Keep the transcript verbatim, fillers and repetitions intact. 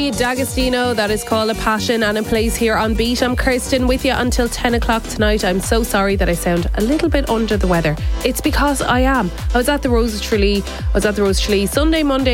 Joey D'Agostino. That is called A Passion, and it plays here on Beat. I'm Kirsten with you until ten o'clock tonight. I'm so sorry that I sound a little bit under the weather. It's because I am. I was at the Rose Tralee. I was at the Rose Tralee Sunday, Monday